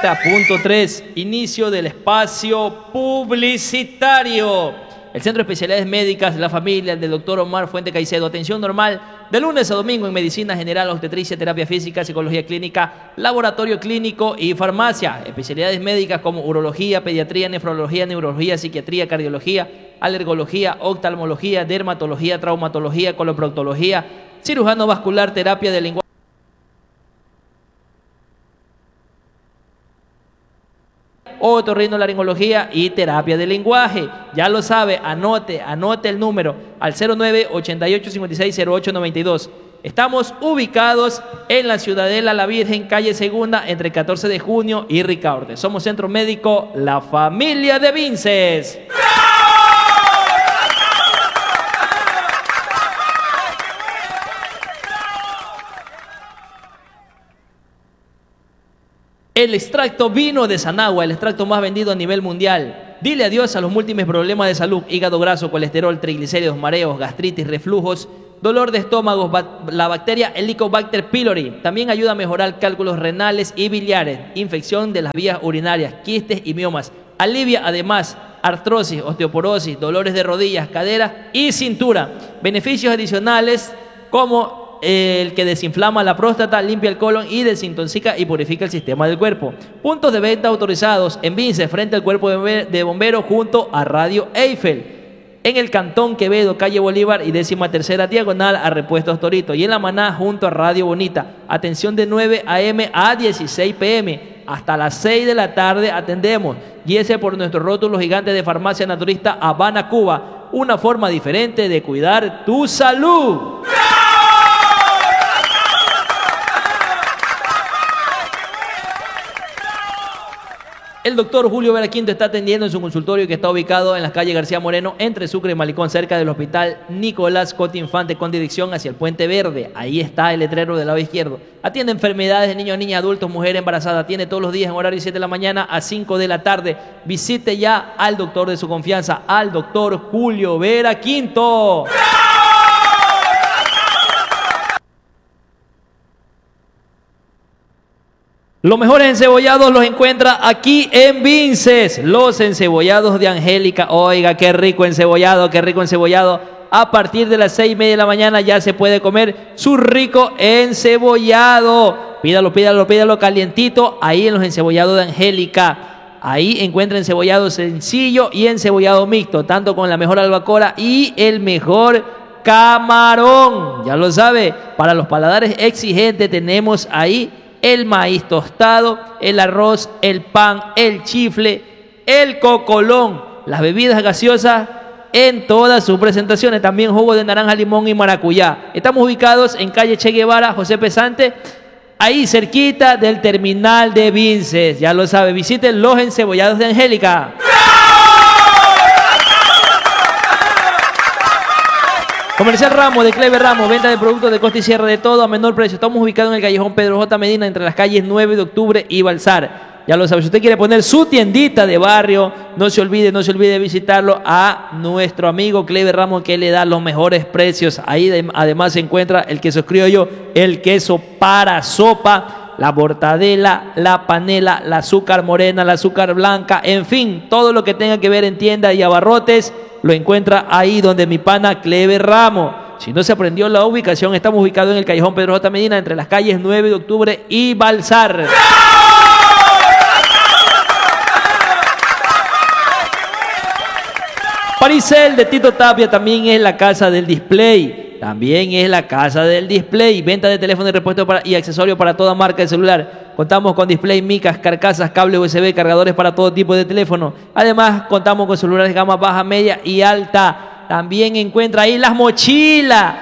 90.3. Inicio del espacio publicitario. El Centro de Especialidades Médicas, la familia del doctor Omar Fuente Caicedo. Atención normal de lunes a domingo en medicina general, obstetricia, terapia física, psicología clínica, laboratorio clínico y farmacia. Especialidades médicas como urología, pediatría, nefrología, neurología, psiquiatría, cardiología, alergología, oftalmología, dermatología, traumatología, coloproctología, cirujano vascular, terapia de lenguaje, otorrinolaringología y terapia de lenguaje. Ya lo sabe, anote el número al 09-8856-0892. Estamos ubicados en la Ciudadela La Virgen, calle Segunda, entre 14 de junio y Ricaurte. Somos Centro Médico La Familia de Vinces. El extracto vino de Sanagua, el extracto más vendido a nivel mundial. Dile adiós a los múltiples problemas de salud: hígado graso, colesterol, triglicéridos, mareos, gastritis, reflujos, dolor de estómago, la bacteria Helicobacter pylori. También ayuda a mejorar cálculos renales y biliares, infección de las vías urinarias, quistes y miomas. Alivia además artrosis, osteoporosis, dolores de rodillas, caderas y cintura. Beneficios adicionales como el que desinflama la próstata, limpia el colon y desintoxica y purifica el sistema del cuerpo. Puntos de venta autorizados en Vinces, frente al cuerpo de bomberos, junto a Radio Eiffel. En el Cantón Quevedo, calle Bolívar y 13ª diagonal a Repuestos Torito. Y en La Maná, junto a Radio Bonita. Atención de 9 a.m. a 16 p.m. Hasta las 6 de la tarde atendemos. Guíese por nuestros rótulos gigantes de Farmacia Naturista Habana, Cuba. Una forma diferente de cuidar tu salud. El doctor Julio Vera Quinto está atendiendo en su consultorio, que está ubicado en la calle García Moreno, entre Sucre y Malicón, cerca del hospital Nicolás Coti Infante, con dirección hacia el Puente Verde. Ahí está el letrero del lado izquierdo. Atiende enfermedades de niños, niñas, adultos, mujer embarazada. Atiende todos los días en horario 7 de la mañana a 5 de la tarde. Visite ya al doctor de su confianza, al doctor Julio Vera Quinto. Los mejores encebollados los encuentra aquí en Vinces. Los encebollados de Angélica. Oiga, qué rico encebollado, qué rico encebollado. A partir de las 6:30 de la mañana ya se puede comer su rico encebollado. Pídalo, pídalo, pídalo calientito ahí en los encebollados de Angélica. Ahí encuentra encebollado sencillo y encebollado mixto, tanto con la mejor albacora y el mejor camarón. Ya lo sabe, para los paladares exigentes tenemos ahí el maíz tostado, el arroz, el pan, el chifle, el cocolón, las bebidas gaseosas en todas sus presentaciones, también jugo de naranja, limón y maracuyá. Estamos ubicados en calle Che Guevara, José Pesante, ahí cerquita del terminal de Vinces. Ya lo sabe, visiten los encebollados de Angélica. Comercial Ramos, de Clever Ramos, venta de productos de costa y sierra, de todo a menor precio. Estamos ubicados en el callejón Pedro J. Medina, entre las calles 9 de octubre y Balsar. Ya lo sabe, si usted quiere poner su tiendita de barrio, no se olvide de visitarlo a nuestro amigo Clever Ramos, que le da los mejores precios. Ahí además se encuentra el queso criollo, el queso para sopa, la mortadela, la panela, la azúcar morena, la azúcar blanca, en fin, todo lo que tenga que ver en tienda y abarrotes lo encuentra ahí donde mi pana Clever Ramos. Si no se aprendió la ubicación, estamos ubicados en el callejón Pedro J. Medina, entre las calles 9 de octubre y Balsar. Paricel de Tito Tapia también es la casa del display. También es la casa del display. Venta de teléfono y repuesto y accesorios para toda marca de celular. Contamos con display, micas, carcasas, cable USB, cargadores para todo tipo de teléfono. Además, contamos con celulares de gama baja, media y alta. También encuentra ahí las mochilas.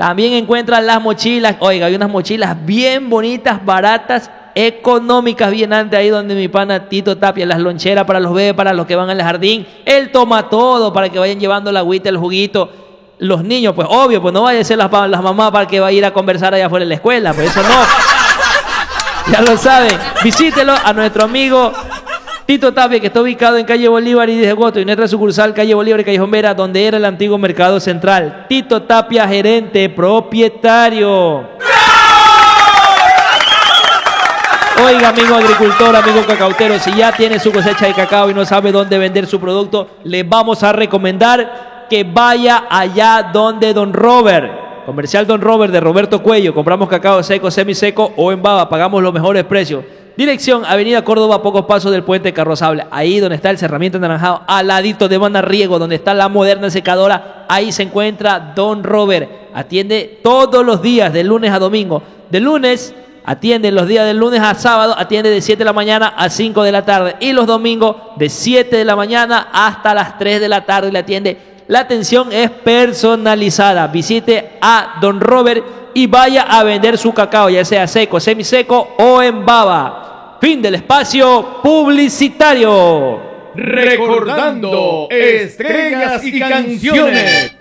Oiga, hay unas mochilas bien bonitas, baratas, económicas, bien antes ahí donde mi pana Tito Tapia. Las loncheras para los bebés, para los que van al jardín. El toma todo para que vayan llevando la agüita, el juguito. Los niños, pues obvio, pues no vaya a ser las mamás para que vaya a ir a conversar allá afuera de la escuela, pues eso no. Ya lo saben, visítelo a nuestro amigo Tito Tapia, que está ubicado en calle Bolívar y 10 de agosto, y nuestra sucursal calle Bolívar y callejón Vera, donde era el antiguo mercado central. Tito Tapia, gerente propietario. Oiga, amigo agricultor, amigo cacautero, si ya tiene su cosecha de cacao y no sabe dónde vender su producto, le vamos a recomendar que vaya allá donde Don Robert. Comercial Don Robert de Roberto Cuello. Compramos cacao seco, semiseco o en baba. Pagamos los mejores precios. Dirección, Avenida Córdoba, a pocos pasos del puente Carrozable. Ahí donde está el cerramiento anaranjado, al ladito de Banda Riego, donde está la moderna secadora, ahí se encuentra Don Robert. Atiende todos los días, de lunes a domingo. De lunes, atiende los días de lunes a sábado, atiende de 7 de la mañana a 5 de la tarde. Y los domingos, de 7 de la mañana hasta las 3 de la tarde le atiende. La atención es personalizada. Visite a Don Robert y vaya a vender su cacao, ya sea seco, semiseco o en baba. Fin del espacio publicitario. Recordando estrellas y canciones.